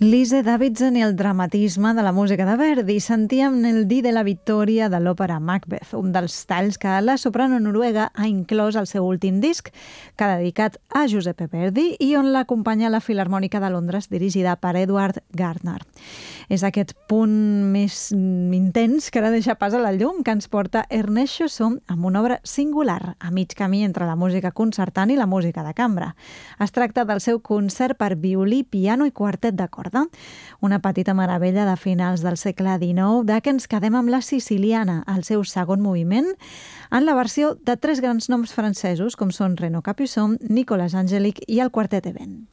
Lise Davidson i el dramatisme de la música de Verdi. Sentíem el Dì de la Vittoria de l'òpera Macbeth, un dels talls que la soprano noruega ha inclòs al seu últim disc, que ha dedicat a Giuseppe Verdi i on l'acompanya la Filharmònica de Londres, dirigida per Edward Gardner. És aquest punt més intens que ara deixa pas a la llum que ens porta Ernest Chausson amb una obra singular, a mig camí entre la música concertant i la música de cambra. Es tracta del seu concert per violí, piano i quartet de corda. Una petita meravella de finals del segle XIX, de què ens quedem amb la siciliana, el seu segon moviment, en la versió de tres grans noms francesos, com són Renaud Capuçon, Nicolas Angélique i el quartet Eben.